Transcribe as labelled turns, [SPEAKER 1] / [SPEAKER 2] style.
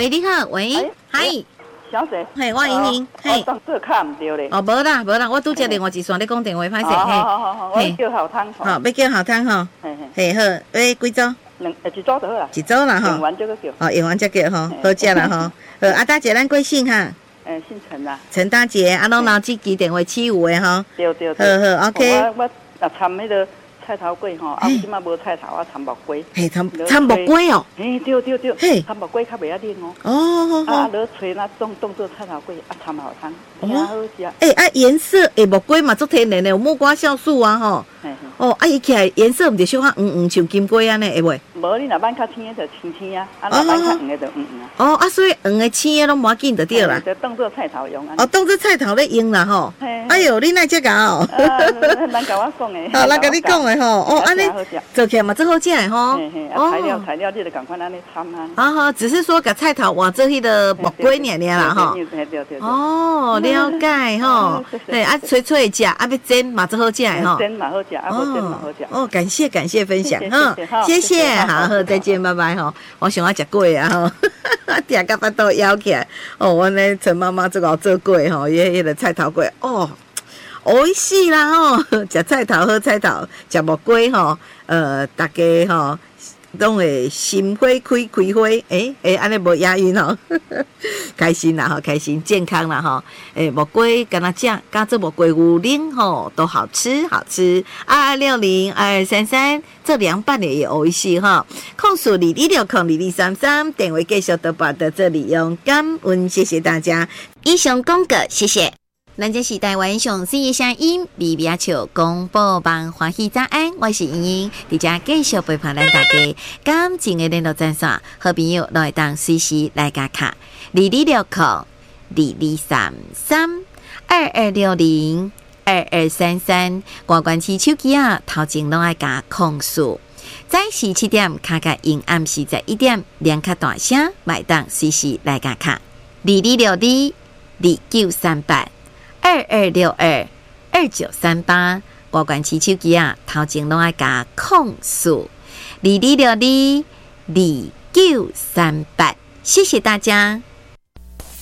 [SPEAKER 1] 喂，你好，喂，嗨，
[SPEAKER 2] 小姐，
[SPEAKER 1] 嘿，我莹莹，嘿，
[SPEAKER 2] 当这卡唔对咧。
[SPEAKER 1] 哦，无啦，我拄接另外一线咧讲电话，歹势，
[SPEAKER 2] 好，我叫好汤。
[SPEAKER 1] 好，要叫好汤吼，嘿好，要几组？
[SPEAKER 2] 一组就好啦。
[SPEAKER 1] 一组啦吼。
[SPEAKER 2] 用完就叫。
[SPEAKER 1] 哦，用完再叫吼，好食啦吼。好，大姐，咱贵姓哈？
[SPEAKER 2] 姓陈啦。
[SPEAKER 1] 陈大姐，拢拿这支电话75的吼。
[SPEAKER 2] 对。
[SPEAKER 1] 好 ，OK。
[SPEAKER 2] 我参迄个菜头粿吼，即马无菜头，参木粿。
[SPEAKER 1] 嘿，参木粿哦。
[SPEAKER 2] 嘿，对。嘿，参木粿较袂遐冷哦。
[SPEAKER 1] 哦。
[SPEAKER 2] 落吹那当做菜头粿，参好汤，真好食。
[SPEAKER 1] 颜色木粿嘛，足天然的，有木瓜酵素啊吼。伊起来颜色毋就小可黄像金粿安尼，会袂？
[SPEAKER 2] 无，你若挽较青的就青啊，若挽较黄的就黄
[SPEAKER 1] 啊。所以黄的青的拢无要紧就对啦。
[SPEAKER 2] 就当做菜头用啊。
[SPEAKER 1] 当做菜头咧用啦吼。哎哟，你哪遮搞？
[SPEAKER 2] 人甲我讲的。
[SPEAKER 1] 人甲你讲的吼。安尼做起来嘛，最好食的吼。
[SPEAKER 2] 材料你就赶快安尼掺啊。
[SPEAKER 1] 好，只是说甲菜头换做迄个木粿尔啦吼。
[SPEAKER 2] 对。
[SPEAKER 1] 了解吼。对，脆脆的食，要煎嘛最好食的吼。
[SPEAKER 2] 煎嘛好食，煎嘛好食。
[SPEAKER 1] 感谢分享哈，谢谢，好，再见，拜拜哈。我想要食粿啊吼，定甲巴肚枵起来。我呢陈妈妈最后做粿吼，迄个菜头粿美味しい啦吼，食菜头好菜头，食木粿吼，大家吼。拢会心花开花，安尼无押韵吼，开心啦吼，开心健康啦吼，木粿敢若食，加做木粿牛奶吼，都好吃。22602233这凉拌的也美味し哈，控诉22602233电话继续都报到这里用感恩，谢谢大家。以上讲过，谢谢。咱这是台湾上水的声音，微微笑广播网欢喜早安，我是莹莹，伫遮继续陪伴咱大家。感情的联络专线，好朋友都会当随时来加卡2260223322602233，关关起手机啊，头前拢爱加控诉。早时7点，卡卡因暗时在1点，两卡大声，买当随时来加卡2262293822622938，挂关起手机啊，头前拢爱加控诉22622938，谢谢大家。